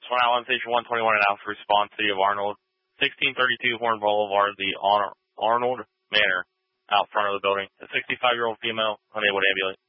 Swan Island Station 121 and Alpha response, City of Arnold, 1632 Horn Boulevard, the Arnold Manor, out front of the building. A 65-year-old female, unable to ambulate.